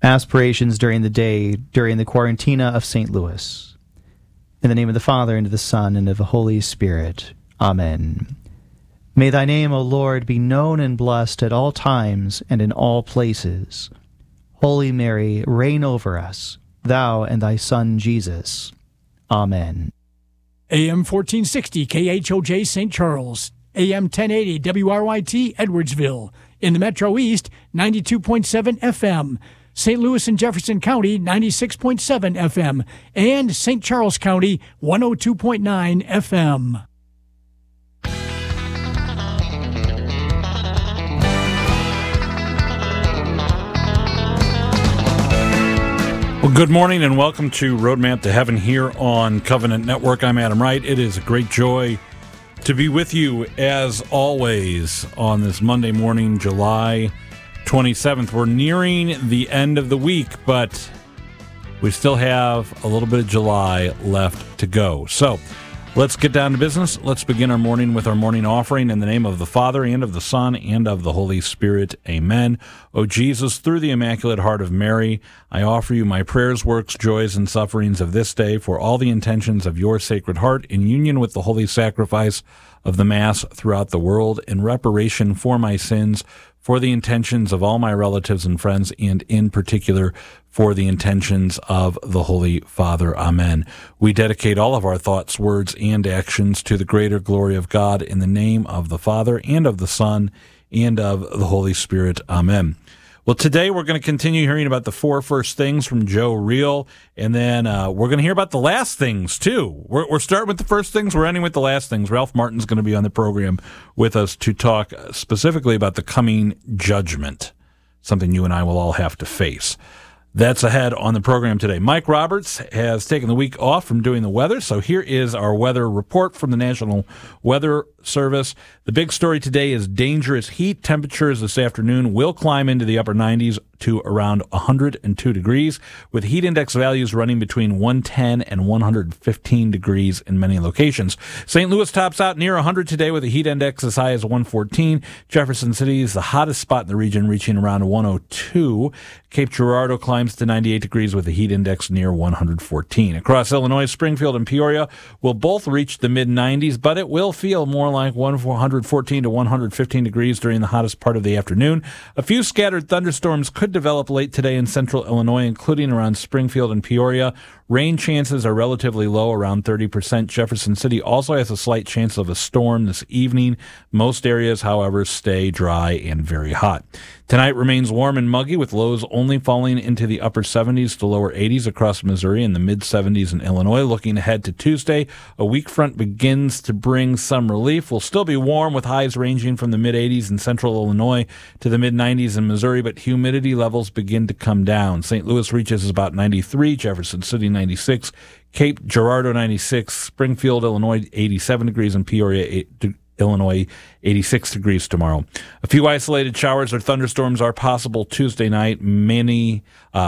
Aspirations during the day, during the Quarantina of St. Louis. In the name of the Father, and of the Son, and of the Holy Spirit. Amen. May thy name, O Lord, be known and blessed at all times and in all places. Holy Mary, reign over us, thou and thy Son Jesus. Amen. AM 1460 KHOJ St. Charles, AM 1080 WRYT Edwardsville. In the Metro East, 92.7 FM. St. Louis and Jefferson County, 96.7 FM. And St. Charles County, 102.9 FM. Well, good morning and welcome to Roadmap to Heaven here on Covenant Network. I'm Adam Wright. It is a great joy to be with you as always on this Monday morning, July 27th. We're nearing the end of the week, but we still have a little bit of July left to go. So let's get down to business. Let's begin our morning with our morning offering in the name of the Father, and of the Son, and of the Holy Spirit. Amen. O Jesus, through the Immaculate Heart of Mary, I offer you my prayers, works, joys, and sufferings of this day for all the intentions of your Sacred Heart in union with the holy sacrifice of the Mass throughout the world, in reparation for my sins, for the intentions of all my relatives and friends, and in particular for the intentions of the Holy Father. Amen. We dedicate all of our thoughts, words, and actions to the greater glory of God in the name of the Father, and of the Son, and of the Holy Spirit. Amen. Well, today we're going to continue hearing about the 4 first things from Joe Reel, and then we're going to hear about the last things, too. We're starting with the first things, we're ending with the last things. Ralph Martin's going to be on the program with us to talk specifically about the coming judgment, something you and I will all have to face. That's ahead on the program today. Mike Roberts has taken the week off from doing the weather, so here is our weather report from the National Weather Service. The big story today is dangerous heat. Temperatures this afternoon will climb into the upper 90s to around 102 degrees, with heat index values running between 110 and 115 degrees in many locations. St. Louis tops out near 100 today with a heat index as high as 114. Jefferson City is the hottest spot in the region, reaching around 102. Cape Girardeau climbs to 98 degrees with a heat index near 114. Across Illinois, Springfield and Peoria will both reach the mid-90s, but it will feel more like 114 to 115 degrees during the hottest part of the afternoon. A few scattered thunderstorms could develop late today in central Illinois, including around Springfield and Peoria. Rain chances are relatively low, around 30%. Jefferson City also has a slight chance of a storm this evening. Most areas, however, stay dry and very hot. Tonight remains warm and muggy, with lows only falling into the upper 70s to lower 80s across Missouri and the mid-70s in Illinois. Looking ahead to Tuesday, a weak front begins to bring some relief. We'll still be warm, with highs ranging from the mid-80s in central Illinois to the mid-90s in Missouri, but humidity levels begin to come down. St. Louis reaches about 93, Jefferson City 96, Cape Girardeau 96, Springfield, Illinois 87 degrees, and Peoria, Illinois 86 degrees tomorrow. A few isolated showers or thunderstorms are possible Tuesday night, mainly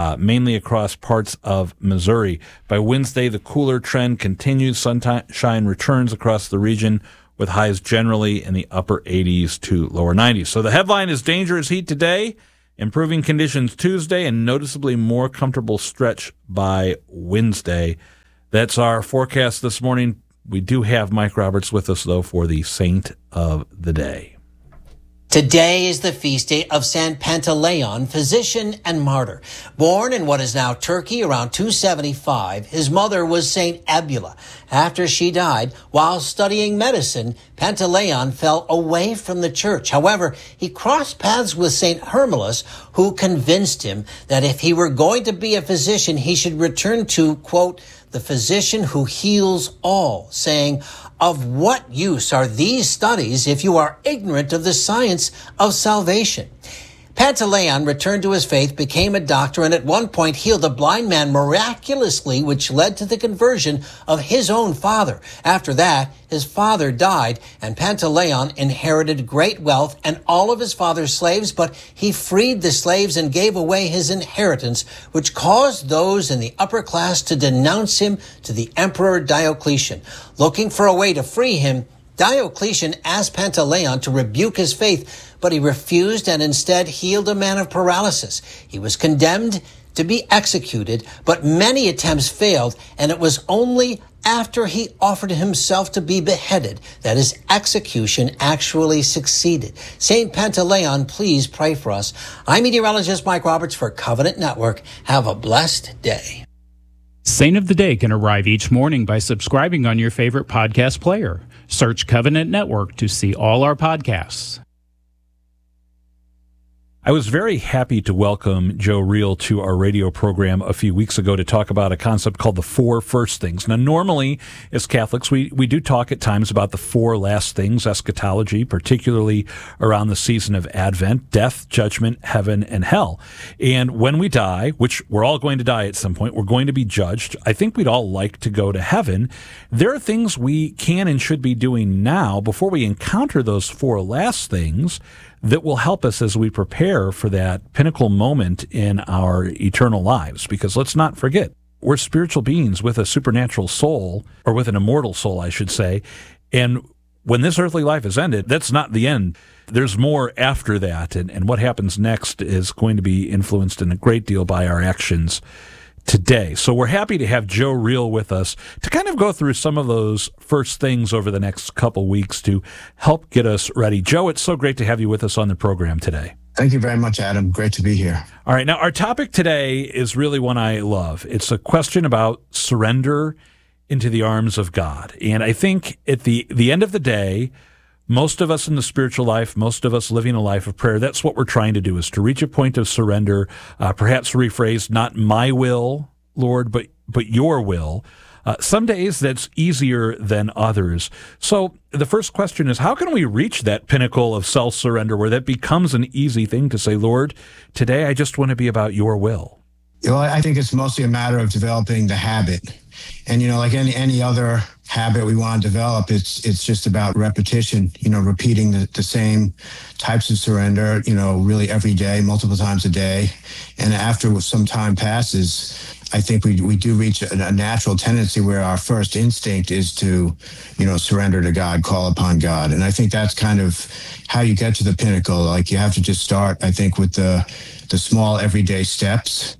across parts of Missouri. By Wednesday, the cooler trend continues. Sunshine returns across the region, with highs generally in the upper 80s to lower 90s. So the headline is dangerous heat today, improving conditions Tuesday, and noticeably more comfortable stretch by Wednesday. That's our forecast this morning. We do have Mike Roberts with us, though, for the Saint of the Day. Today is the feast day of San Pantaleon, physician and martyr. Born in what is now Turkey around 275, his mother was Saint Ebula. After she died, while studying medicine, Pantaleon fell away from the church. However, he crossed paths with Saint Hermilus, who convinced him that if he were going to be a physician, he should return to, quote, the physician who heals all, saying, of what use are these studies if you are ignorant of the science of salvation? Pantaleon returned to his faith, became a doctor, and at one point healed a blind man miraculously, which led to the conversion of his own father. After that, his father died, and Pantaleon inherited great wealth and all of his father's slaves, but he freed the slaves and gave away his inheritance, which caused those in the upper class to denounce him to the Emperor Diocletian. Looking for a way to free him, Diocletian asked Pantaleon to rebuke his faith, but he refused and instead healed a man of paralysis. He was condemned to be executed, but many attempts failed, and it was only after he offered himself to be beheaded that his execution actually succeeded. St. Pantaleon, please pray for us. I'm meteorologist Mike Roberts for Covenant Network. Have a blessed day. Saint of the Day can arrive each morning by subscribing on your favorite podcast player. Search Covenant Network to see all our podcasts. I was very happy to welcome Joe Reel to our radio program a few weeks ago to talk about a concept called the 4 first things. Now, normally, as Catholics, we do talk at times about the 4 last things, eschatology, particularly around the season of Advent, death, judgment, heaven, and hell. And when we die, which we're all going to die at some point, we're going to be judged. I think we'd all like to go to heaven. There are things we can and should be doing now before we encounter those 4 last things that will help us as we prepare for that pinnacle moment in our eternal lives. Because let's not forget, we're spiritual beings with a supernatural soul, or with an immortal soul, I should say. And when this earthly life is ended, that's not the end. There's more after that. And what happens next is going to be influenced in a great deal by our actions today. So we're happy to have Joe Reel with us to kind of go through some of those first things over the next couple weeks to help get us ready. Joe, it's so great to have you with us on the program today. Thank you very much, Adam. Great to be here. All right. Now, our topic today is really one I love. It's a question about surrender into the arms of God. And I think at the end of the day, most of us in the spiritual life, most of us living a life of prayer, that's what we're trying to do, is to reach a point of surrender, perhaps rephrased, not my will, Lord, but your will. Some days that's easier than others. So the first question is, how can we reach that pinnacle of self-surrender where that becomes an easy thing to say, Lord, today I just want to be about your will? You know, I think it's mostly a matter of developing the habit. And, like any other habit we want to develop, it's just about repetition, repeating the same types of surrender, really every day, multiple times a day. And after some time passes, I think we do reach a natural tendency where our first instinct is to, surrender to God, call upon God. And I think that's kind of how you get to the pinnacle. Like, you have to just start, I think, with the small everyday steps,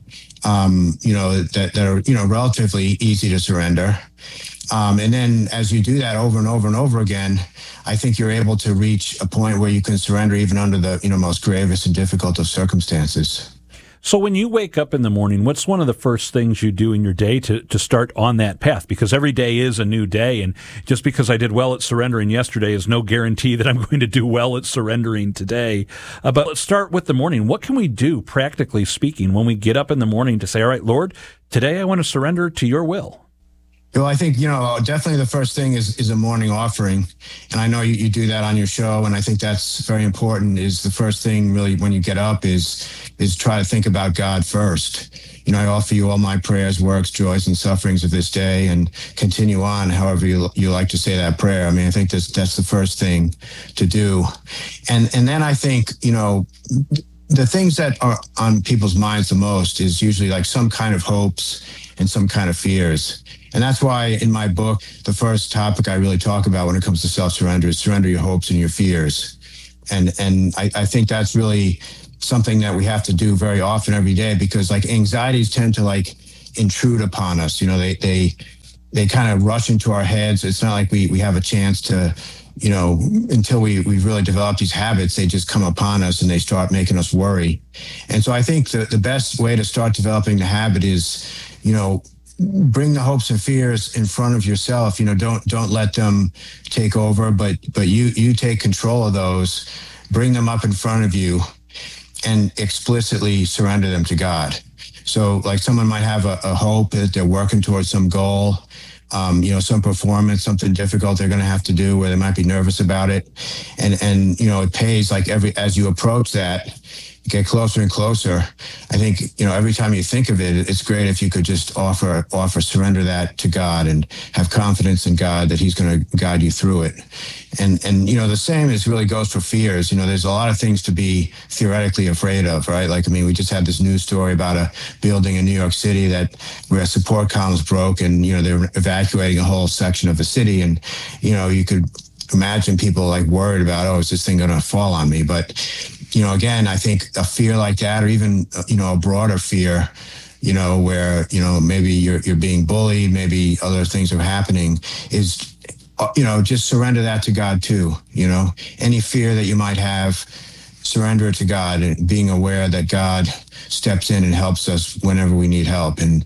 that are, relatively easy to surrender. And then as you do that over and over and over again, I think you're able to reach a point where you can surrender even under the, most gravest and difficult of circumstances. So when you wake up in the morning, what's one of the first things you do in your day to start on that path? Because every day is a new day, and just because I did well at surrendering yesterday is no guarantee that I'm going to do well at surrendering today. But let's start with the morning. What can we do, practically speaking, when we get up in the morning to say, all right, Lord, today I want to surrender to your will? Well, I think, definitely the first thing is a morning offering. And I know you do that on your show. And I think that's very important. Is the first thing really when you get up is try to think about God first. I offer you all my prayers, works, joys, and sufferings of this day, and continue on however you like to say that prayer. I mean, I think that's the first thing to do. And then I think, the things that are on people's minds the most is usually like some kind of hopes and some kind of fears. And that's why in my book, the first topic I really talk about when it comes to self-surrender is surrender your hopes and your fears. And I think that's really something that we have to do very often every day, because like anxieties tend to intrude upon us. They kind of rush into our heads. It's not like we have a chance to, until we've really developed these habits, they just come upon us and they start making us worry. And so I think the best way to start developing the habit is, bring the hopes and fears in front of yourself. Don't let them take over, but you take control of those, bring them up in front of you, and explicitly surrender them to God. So like someone might have a hope that they're working towards some goal, some performance, something difficult they're going to have to do where they might be nervous about it. And it pays as you approach that, get closer and closer. I think, every time you think of it, it's great if you could just surrender that to God and have confidence in God that he's going to guide you through it. And the same really goes for fears. There's a lot of things to be theoretically afraid of, right? We just had this news story about a building in New York City where support columns broke, and, they were evacuating a whole section of the city. And, you could imagine people worried about, is this thing going to fall on me? But, again, I think a fear like that, or even, a broader fear, where, maybe you're being bullied, maybe other things are happening, is, just surrender that to God too. Any fear that you might have, surrender it to God, and being aware that God steps in and helps us whenever we need help. And,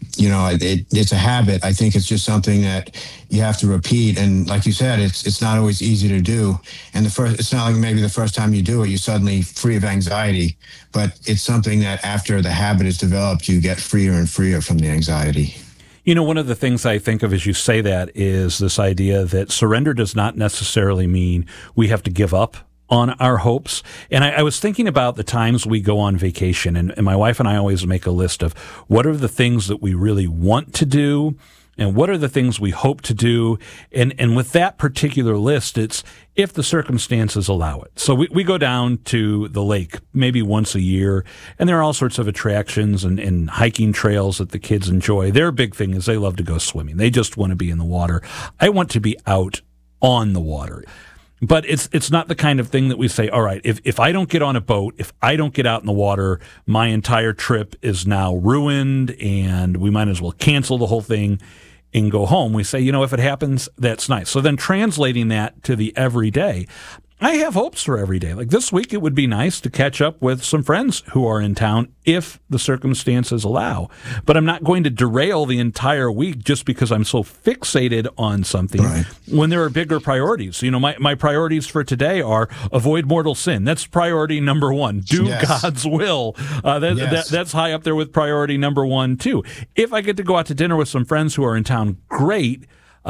it's a habit. I think it's just something that you have to repeat. And like you said, it's not always easy to do. And it's not like maybe the first time you do it, you're suddenly free of anxiety, but it's something that after the habit is developed, you get freer and freer from the anxiety. One of the things I think of as you say that is this idea that surrender does not necessarily mean we have to give up on our hopes. And I was thinking about the times we go on vacation, and my wife and I always make a list of what are the things that we really want to do and what are the things we hope to do. And with that particular list, it's if the circumstances allow it. So we go down to the lake maybe once a year, and there are all sorts of attractions and hiking trails that the kids enjoy. Their big thing is they love to go swimming. They just want to be in the water. I want to be out on the water. But it's not the kind of thing that we say, all right, if I don't get on a boat, if I don't get out in the water, my entire trip is now ruined and we might as well cancel the whole thing and go home. We say, if it happens, that's nice. So then translating that to the everyday, I have hopes for every day. Like this week, it would be nice to catch up with some friends who are in town if the circumstances allow. But I'm not going to derail the entire week just because I'm so fixated on something when there are bigger priorities. My priorities for today are avoid mortal sin. That's priority number one. Do God's will. That's high up there with priority number one, too. If I get to go out to dinner with some friends who are in town, great.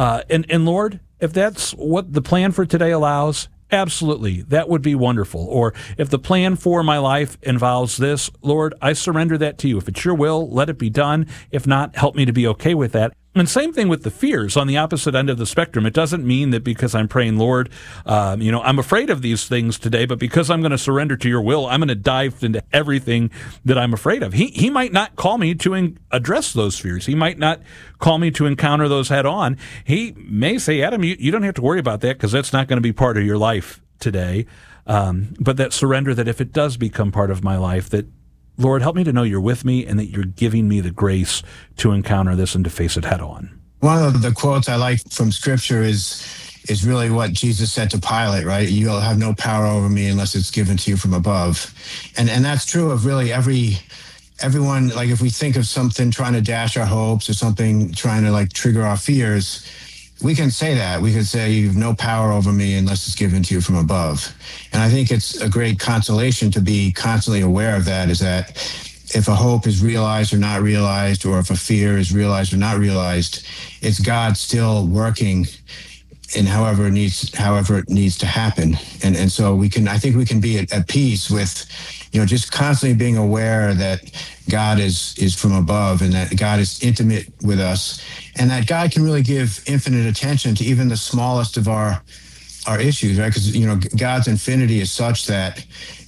And Lord, if that's what the plan for today allows, absolutely, that would be wonderful. Or if the plan for my life involves this, Lord, I surrender that to you. If it's your will, let it be done. If not, help me to be okay with that. And same thing with the fears on the opposite end of the spectrum. It doesn't mean that because I'm praying, Lord, I'm afraid of these things today, but because I'm going to surrender to your will, I'm going to dive into everything that I'm afraid of. He might not call me to address those fears. He might not call me to encounter those head on. He may say, Adam, you don't have to worry about that because that's not going to be part of your life today. But that surrender, that if it does become part of my life, that Lord, help me to know you're with me and that you're giving me the grace to encounter this and to face it head on. One of the quotes I like from Scripture is really what Jesus said to Pilate, right? You'll have no power over me unless it's given to you from above. And that's true of really everyone. Like if we think of something trying to dash our hopes or something trying to trigger our fears, we can say that. We can say, you have no power over me unless it's given to you from above. And I think it's a great consolation to be constantly aware of that, is that if a hope is realized or not realized, or if a fear is realized or not realized, it's God still working in however it needs to happen. And so I think we can be at peace with, just constantly being aware that God is from above and that God is intimate with us and that God can really give infinite attention to even the smallest of our issues, right? Because, God's infinity is such that,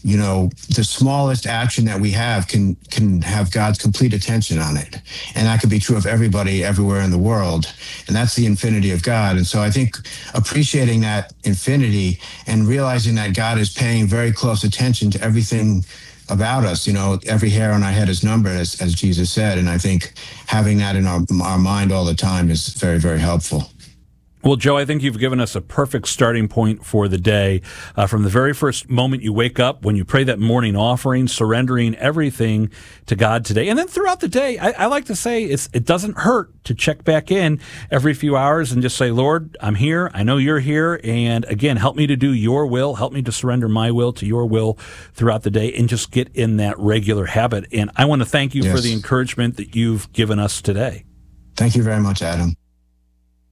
the smallest action that we have can have God's complete attention on it. And that could be true of everybody everywhere in the world. And that's the infinity of God. And so I think appreciating that infinity and realizing that God is paying very close attention to everything about us, every hair on our head is numbered, as Jesus said. And I think having that in our mind all the time is very, very helpful. Well, Joe, I think you've given us a perfect starting point for the day. From the very first moment you wake up, when you pray that morning offering, surrendering everything to God today. And then throughout the day, I like to say it doesn't hurt to check back in every few hours and just say, Lord, I'm here. I know you're here. And again, help me to do your will. Help me to surrender my will to your will throughout the day and just get in that regular habit. And I want to thank you for the encouragement that you've given us today. Thank you very much, Adam.